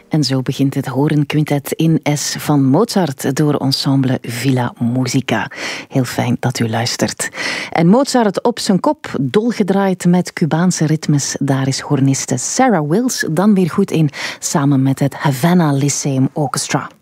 En zo begint het horenquintet in S van Mozart door ensemble Villa Musica. Heel fijn dat u luistert. En Mozart op zijn kop, dolgedraaid met Cubaanse ritmes. Daar is horniste Sarah Wills dan weer goed in, samen met het Havana Lyceum Orchestra.